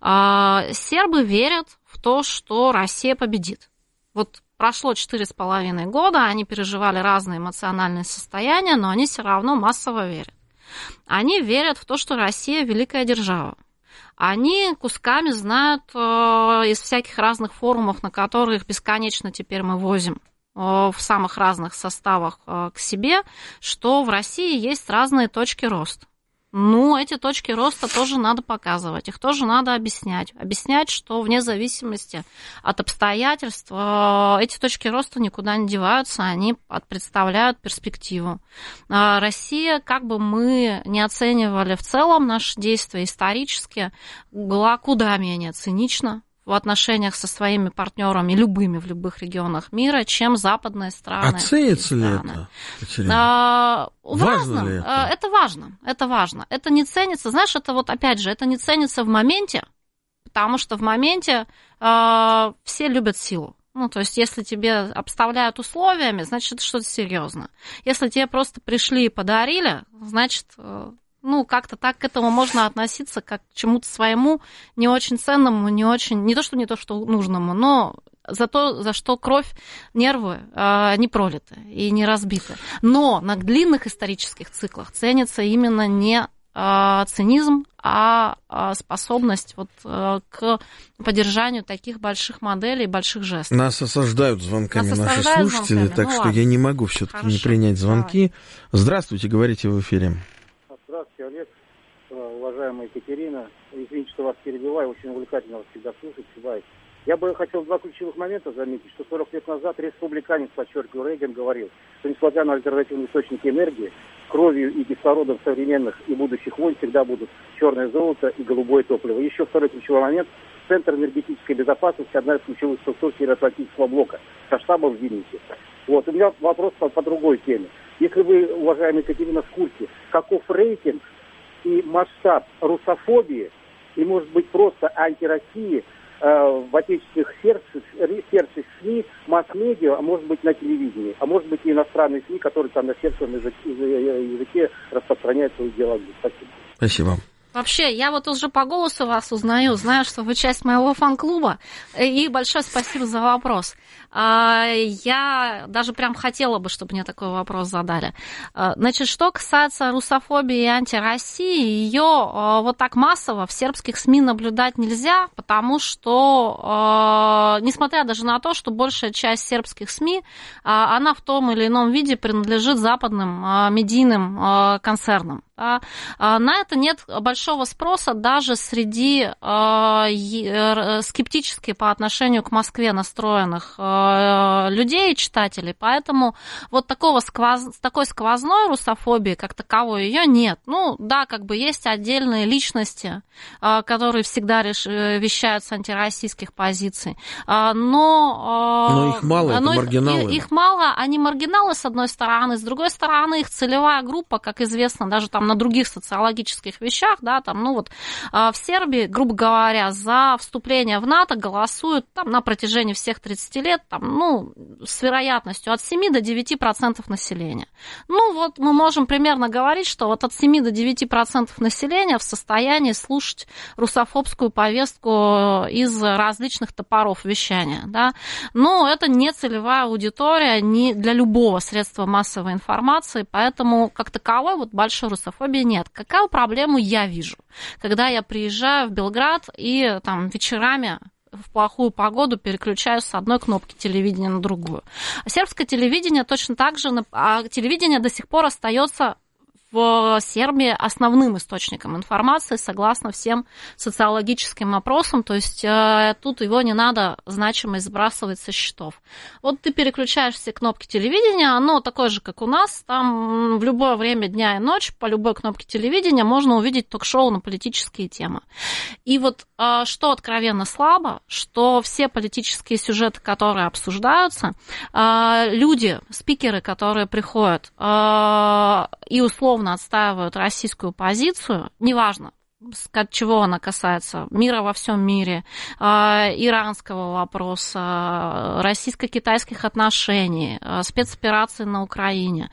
э, сербы верят в то, что Россия победит. Вот прошло четыре с половиной года, они переживали разные эмоциональные состояния, но они все равно массово верят. Они верят в то, что Россия великая держава. Они кусками знают э, из всяких разных форумов, на которых бесконечно теперь мы возим э, в самых разных составах э, к себе, что в России есть разные точки роста. Ну, эти точки роста тоже надо показывать, их тоже надо объяснять. Объяснять, что вне зависимости от обстоятельств эти точки роста никуда не деваются, они представляют перспективу. Россия, как бы мы ни оценивали в целом наши действия исторически, была куда менее цинична в отношениях со своими партнерами, любыми в любых регионах мира, чем западные страны. А ценится ли это, Катерина? А, важно разном. ли это? Это важно, это важно. Это не ценится, знаешь, это вот опять же, это не ценится в моменте, потому что в моменте э, все любят силу. Ну, то есть, если тебе обставляют условиями, значит, это что-то серьезное. Если тебе просто пришли и подарили, значит... Ну, как-то так к этому можно относиться, как к чему-то своему, не очень ценному, не очень, не то, что не то, что нужному, но за то, за что кровь, нервы э, не пролиты и не разбиты. Но на длинных исторических циклах ценится именно не э, цинизм, а э, способность вот, э, к поддержанию таких больших моделей, больших жестов. Нас осаждают звонками Нас наши осаждают слушатели, звонками. так Ну, что ладно. я не могу все-таки не принять звонки. Давай. Здравствуйте, говорите в эфире. Здравствуйте, Олег, уважаемая Екатерина. Извините, что вас перебиваю, очень увлекательно вас всегда слушать, всегда. Я бы хотел два ключевых момента заметить, что сорок лет назад республиканец, подчеркиваю, Рейган говорил, что несмотря на альтернативные источники энергии, кровью и кислородом современных и будущих войн всегда будут черное золото и голубое топливо. Еще второй ключевой момент. Центр энергетической безопасности – одна из ключевых структур Североатлантического блока со штабом в Вильнюсе. Вот. У меня вопрос по, по другой теме. Если вы, уважаемая Екатерина, в курсе, каков рейтинг и масштаб русофобии и, может быть, просто антироссии э, в отечественных сердцах, сердцах СМИ, масс-медиа, а может быть, на телевидении, а может быть, и иностранные СМИ, которые там на сердцевом языке, языке распространяют свою идеологию. Спасибо. Спасибо. Вообще, я вот уже по голосу вас узнаю, знаю, что вы часть моего фан-клуба, и большое спасибо за вопрос. Я даже прям хотела бы, чтобы мне такой вопрос задали. Значит, что касается русофобии и антироссии, ее вот так массово в сербских СМИ наблюдать нельзя, потому что, несмотря даже на то, что большая часть сербских СМИ, она в том или ином виде принадлежит западным медийным концернам. На это нет большого спроса даже среди скептически по отношению к Москве настроенных людей, читателей, поэтому вот такого сквоз... такой сквозной русофобии, как таковой, ее нет. Ну, да, как бы есть отдельные личности, которые всегда реш... вещают с антироссийских позиций, но... Но их мало, но это их, маргиналы. Их мало, они маргиналы, с одной стороны, с другой стороны, их целевая группа, как известно, даже там на других социологических вещах, да, да, там, ну вот в Сербии, грубо говоря, за вступление в НАТО голосуют там на протяжении всех тридцати лет, там, ну, с вероятностью от семи до девяти процентов населения. Ну вот мы можем примерно говорить, что вот от семи до девяти процентов населения в состоянии слушать русофобскую повестку из различных топоров вещания, да. Но это не целевая аудитория не для любого средства массовой информации, поэтому как таковой вот большой русофобии нет. Какую проблему я вижу, когда я приезжаю в Белград и там вечерами в плохую погоду переключаюсь с одной кнопки телевидения на другую? Сербское телевидение точно так же, а телевидение до сих пор остается в Сербии основным источником информации, согласно всем социологическим опросам, то есть э, тут его не надо значимо сбрасывать со счетов. Вот ты переключаешь все кнопки телевидения, оно такое же, как у нас, там в любое время дня и ночи по любой кнопке телевидения можно увидеть ток-шоу на политические темы. И вот э, что откровенно слабо, что все политические сюжеты, которые обсуждаются, э, люди, спикеры, которые приходят э, и условно отстаивают российскую позицию, неважно, чего она касается, мира во всем мире, иранского вопроса, российско-китайских отношений, спецоперации на Украине,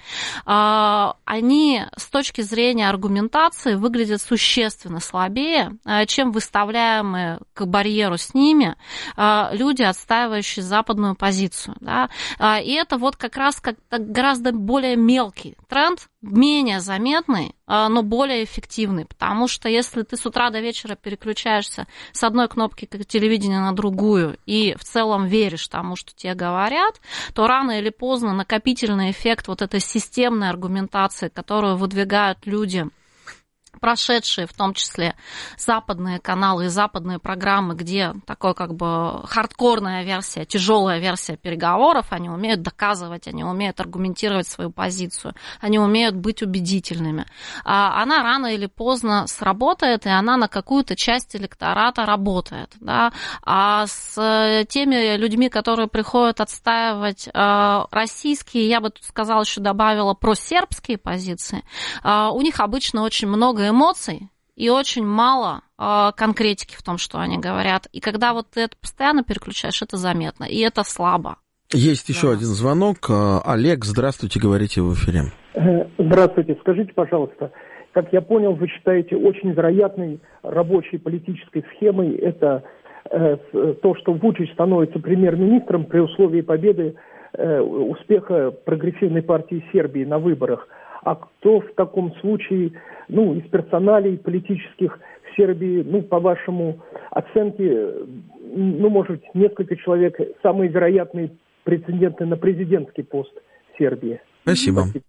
они с точки зрения аргументации выглядят существенно слабее, чем выставляемые к барьеру с ними люди, отстаивающие западную позицию. Да? И это вот как раз как гораздо более мелкий тренд, менее заметный, но более эффективный, потому что если ты с утра до вечера переключаешься с одной кнопки телевидения на другую и в целом веришь тому, что тебе говорят, то рано или поздно накопительный эффект вот этой системной аргументации, которую выдвигают люди, прошедшие в том числе западные каналы и западные программы, где такой как бы хардкорная версия, тяжелая версия переговоров, они умеют доказывать, они умеют аргументировать свою позицию, они умеют быть убедительными. Она рано или поздно сработает, и она на какую-то часть электората работает. Да? А с теми людьми, которые приходят отстаивать российские, я бы тут сказала, еще добавила просербские позиции, у них обычно очень много эмоций и очень мало э, конкретики в том, что они говорят. И когда вот ты это постоянно переключаешь, это заметно, и это слабо. Есть еще да. один звонок. Олег, здравствуйте, говорите в эфире. Здравствуйте. Скажите, пожалуйста, как я понял, вы считаете очень вероятной рабочей политической схемой это э, то, что Вучич становится премьер-министром при условии победы э, успеха прогрессивной партии Сербии на выборах. А кто в таком случае, ну, из персоналей политических в Сербии, ну, по вашему оценке, ну, может, несколько человек, самые вероятные претенденты на президентский пост Сербии? Спасибо. Спасибо.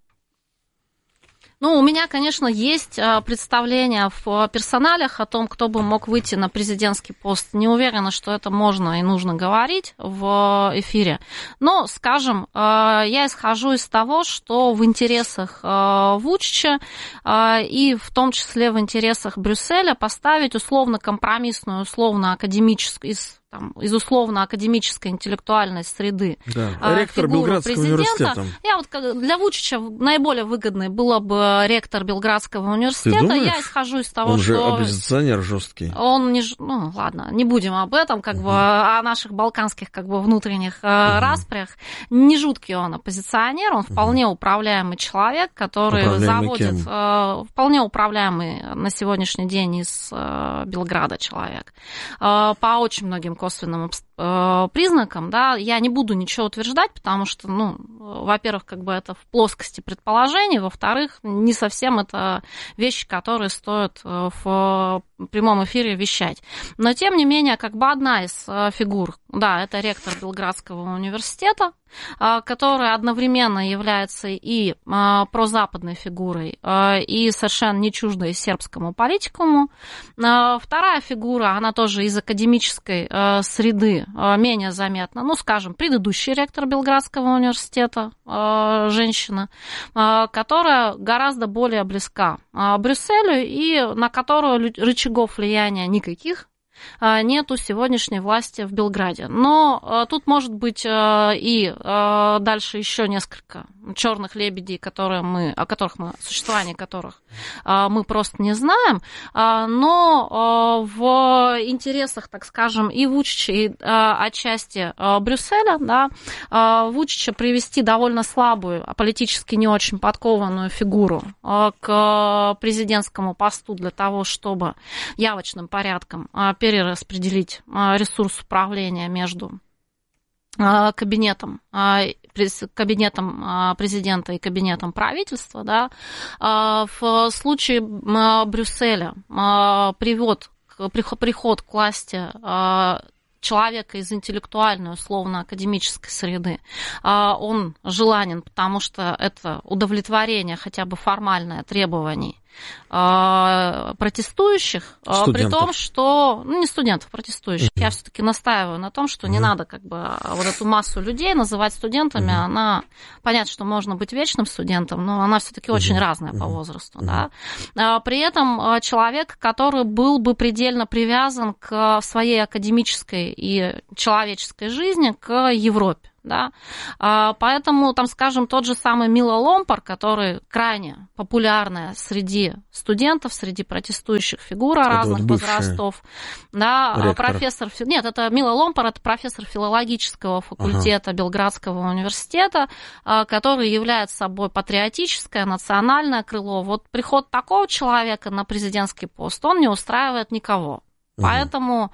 Ну, у меня, конечно, есть представление в персоналях о том, кто бы мог выйти на президентский пост. Не уверена, что это можно и нужно говорить в эфире. Но, скажем, я исхожу из того, что в интересах Вучича и в том числе в интересах Брюсселя поставить условно-компромиссную, условно-академическую, из Там, из условно-академической интеллектуальной среды да. Ректор Белградского университета. Я вот для Вучича наиболее выгодный было бы ректор Белградского университета. Я исхожу из того, он что... Он же оппозиционер жесткий. Он не... Ну, ладно, не будем об этом, как угу. бы, о наших балканских, как бы, внутренних угу. распрях. Не жуткий он оппозиционер, он вполне угу. управляемый человек, который управляемый заводит... Кем? Вполне управляемый на сегодняшний день из Белграда человек. По очень многим косвенным признакам, да, я не буду ничего утверждать, потому что, ну, во-первых, как бы это в плоскости предположений, во-вторых, не совсем это вещи, которые стоит в прямом эфире вещать. Но, тем не менее, как бы одна из фигур, да, это ректор Белградского университета, который одновременно является и прозападной фигурой, и совершенно не чуждой сербскому политикуму. Вторая фигура, она тоже из академической среды, менее заметна, ну, скажем, предыдущий ректор Белградского университета, женщина, которая гораздо более близка Брюсселю и на которую рычагов влияния никаких нет у сегодняшней власти в Белграде. Но тут может быть и дальше еще несколько черных лебедей, которые мы, о которых мы, о существовании которых мы просто не знаем. Но в интересах, так скажем, и Вучича, и отчасти Брюсселя, да, Вучича привести довольно слабую, а политически не очень подкованную фигуру к президентскому посту для того, чтобы явочным порядком перераспределить ресурс управления между кабинетом, кабинетом президента и кабинетом правительства, да. В случае Брюсселя привод, приход к власти человека из интеллектуальной, условно-академической среды, он желанен, потому что это удовлетворение хотя бы формальное требований протестующих, студентов. При том, что... Ну, не студентов, протестующих. Uh-huh. Я все-таки настаиваю на том, что uh-huh. не надо как бы вот эту массу людей называть студентами. Uh-huh. Она... Понятно, что можно быть вечным студентом, но она все-таки uh-huh. очень разная uh-huh. по возрасту. Uh-huh. Да? При этом человек, который был бы предельно привязан к своей академической и человеческой жизни к Европе. Да? Поэтому, там, скажем, тот же самый Мило Ломпар, который крайне популярная среди студентов, среди протестующих фигур разных вот возрастов, да, профессор... Нет, это Мило Ломпар, это профессор филологического факультета ага. Белградского университета, который является собой патриотическое, национальное крыло. Вот приход такого человека на президентский пост, он не устраивает никого. Поэтому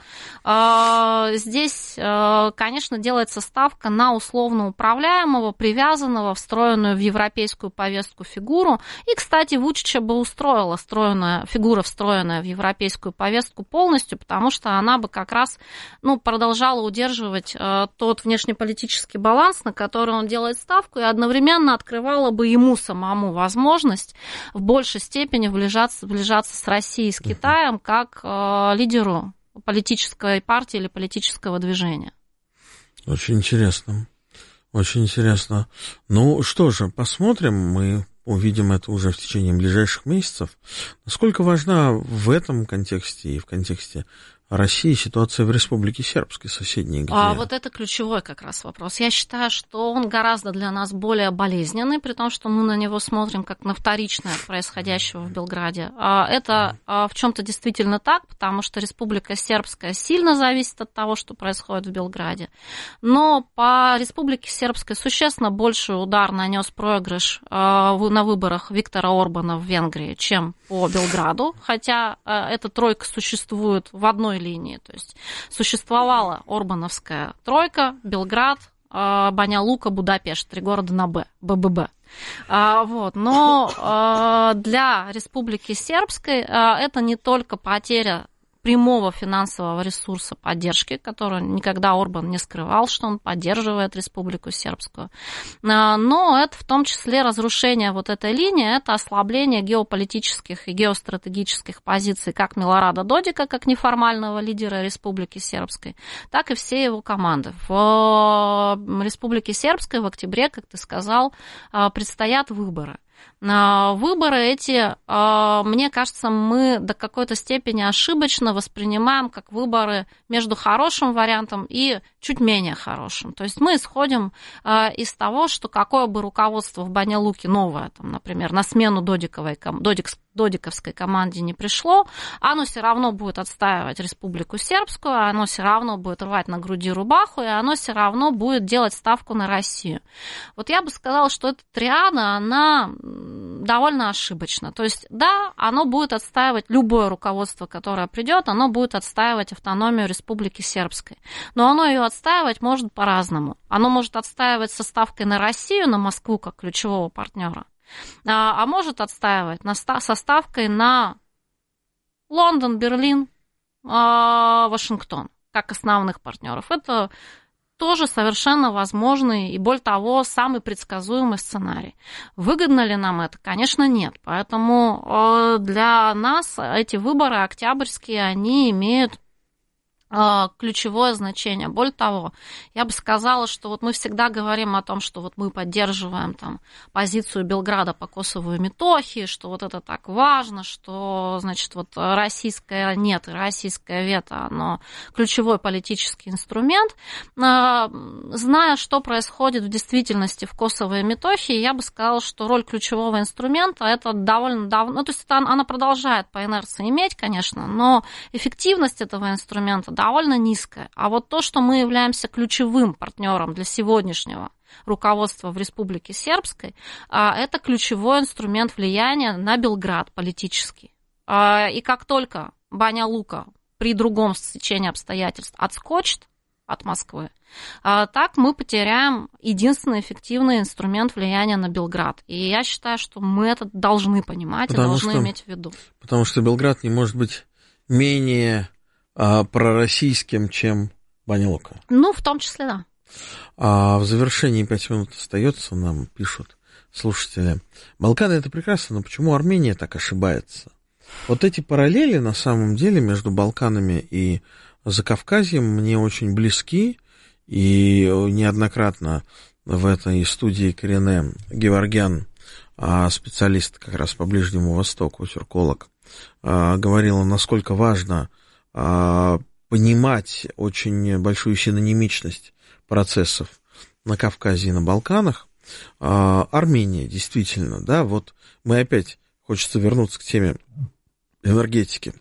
э, здесь, э, конечно, делается ставка на условно управляемого, привязанного, встроенную в европейскую повестку фигуру. И, кстати, Вучича бы устроила встроенная, фигура, встроенная в европейскую повестку полностью, потому что она бы как раз ну, продолжала удерживать э, тот внешнеполитический баланс, на который он делает ставку, и одновременно открывала бы ему самому возможность в большей степени сближаться, сближаться с Россией, с Китаем, как э, лидеру политической партии или политического движения. Очень интересно. Очень интересно. Ну что же, посмотрим, мы увидим это уже в течение ближайших месяцев. Насколько важна в этом контексте и в контексте России ситуация в Республике Сербской, соседней, где... А вот это ключевой как раз вопрос. Я считаю, что он гораздо для нас более болезненный, при том, что мы на него смотрим как на вторичное происходящего в Белграде. Это в чем-то действительно так, потому что Республика Сербская сильно зависит от того, что происходит в Белграде. Но по Республике Сербской существенно больший удар нанес проигрыш на выборах Виктора Орбана в Венгрии, чем по Белграду, хотя эта тройка существует в одной линии. То есть существовала Орбановская тройка, Белград, Баня-Лука, Будапешт, три города на Б, БББ. Вот. Но для Республики Сербской это не только потеря прямого финансового ресурса поддержки, который никогда Орбан не скрывал, что он поддерживает Республику Сербскую. Но это в том числе разрушение вот этой линии, это ослабление геополитических и геостратегических позиций как Милорада Додика, как неформального лидера Республики Сербской, так и всей его команды. В Республике Сербской в октябре, как ты сказал, предстоят выборы. Выборы эти, мне кажется, мы до какой-то степени ошибочно воспринимаем как выборы между хорошим вариантом и чуть менее хорошим. То есть мы исходим из того, что какое бы руководство в Баня-Луке новое, там, например, на смену Додиковой, Додик, Додиковской команде не пришло, оно все равно будет отстаивать Республику Сербскую, оно все равно будет рвать на груди рубаху, и оно все равно будет делать ставку на Россию. Вот я бы сказала, что эта триада, она довольно ошибочна. То есть, да, оно будет отстаивать, любое руководство, которое придет, оно будет отстаивать автономию Республики Сербской. Но оно ее отстаивать может по-разному. Оно может отстаивать со ставкой на Россию, на Москву как ключевого партнера, а, а может отстаивать на, со ставкой на Лондон, Берлин, а, Вашингтон как основных партнеров. Это тоже совершенно возможный и, более того, самый предсказуемый сценарий. Выгодно ли нам это? Конечно, нет. Поэтому для нас эти выборы октябрьские, они имеют ключевое значение. Более того, я бы сказала, что вот мы всегда говорим о том, что вот мы поддерживаем там позицию Белграда по Косово и Метохии, что вот это так важно, что, значит, вот российское нет, и российское вето, оно ключевой политический инструмент. Зная, что происходит в действительности в Косово и Метохии, я бы сказала, что роль ключевого инструмента это довольно давно, ну, то есть это она продолжает по инерции иметь, конечно, но эффективность этого инструмента довольно низкая. А вот то, что мы являемся ключевым партнером для сегодняшнего руководства в Республике Сербской, это ключевой инструмент влияния на Белград политический. И как только Баня Лука при другом стечении обстоятельств отскочит от Москвы, так мы потеряем единственный эффективный инструмент влияния на Белград. И я считаю, что мы это должны понимать потому и должны что, иметь в виду. Потому что Белград не может быть менее а, пророссийским, чем Баня Лука. Ну, в том числе, да. А в завершении пять минут остается, нам пишут слушатели. Балканы — это прекрасно, но почему Армения так ошибается? Вот эти параллели, на самом деле, между Балканами и Закавказьем мне очень близки, и неоднократно в этой студии Карине Геворгян, специалист как раз по Ближнему Востоку, тюрколог, говорила, насколько важно понимать очень большую синонимичность процессов на Кавказе и на Балканах. Армения, действительно, да, вот мы опять, хочется вернуться к теме энергетики.